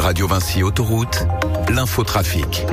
Radio Vinci Autoroute, l'infotrafic.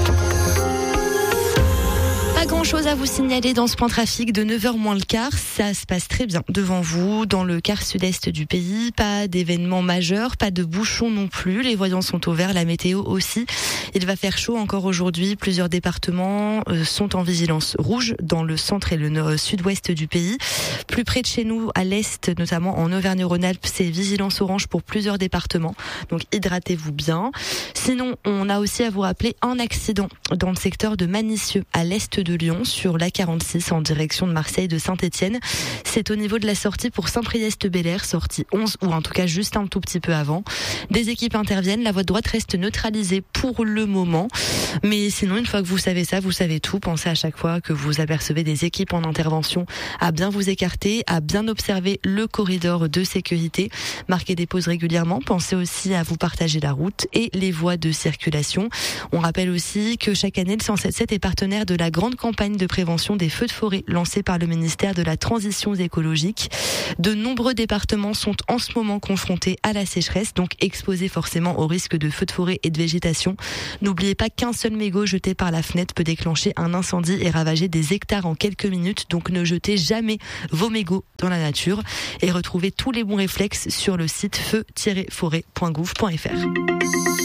Pas grand-chose à vous signaler dans ce point trafic de 9h moins le quart. Ça se passe très bien devant vous, dans le quart sud-est du pays. Pas d'événements majeurs, pas de bouchons non plus. Les voyants sont au vert, la météo aussi. Il va faire chaud encore aujourd'hui. Plusieurs départements sont en vigilance rouge dans le centre et le sud-ouest du pays. Plus près de chez nous, à l'est, notamment en Auvergne-Rhône-Alpes, c'est vigilance orange pour plusieurs départements. Donc hydratez-vous bien. Sinon, on a aussi à vous rappeler un accident dans le secteur de Manicieux, à l'est de Lyon, sur l'A46 en direction de Marseille de Saint-Étienne. C'est au niveau de la sortie pour Saint-Priest-Bel-Air, sortie 11 ou en tout cas juste un tout petit peu avant. Des équipes interviennent, la voie de droite reste neutralisée pour le moment. Mais sinon, une fois que vous savez ça, vous savez tout. Pensez à chaque fois que vous apercevez des équipes en intervention à bien vous écarter, à bien observer le corridor de sécurité. Marquez des pauses régulièrement. Pensez aussi à vous partager la route et les voies de circulation. On rappelle aussi que chaque année, le 177 est partenaire de la grande campagne de prévention des feux de forêt lancée par le ministère de la Transition écologique. De nombreux départements sont en ce moment confrontés à la sécheresse, donc exposés forcément au risque de feux de forêt et de végétation. N'oubliez pas qu'un seul mégot jeté par la fenêtre peut déclencher un incendie et ravager des hectares en quelques minutes, donc ne jetez jamais vos mégots dans la nature et retrouvez tous les bons réflexes sur le site feu-forêt.gouv.fr.